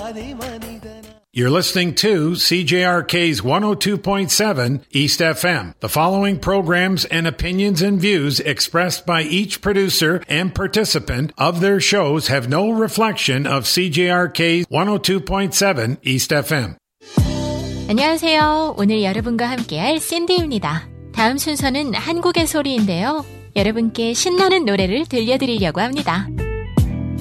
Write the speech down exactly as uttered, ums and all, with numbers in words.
You're listening to C J R K's one oh two point seven East F M. The following programs and opinions and views expressed by each producer and participant of their shows have no reflection of C J R K's one oh two point seven East F M. 안녕하세요. 오늘 여러분과 함께할 샌디입니다. 다음 순서는 한국의 소리인데요. 여러분께 신나는 노래를 들려드리려고 합니다.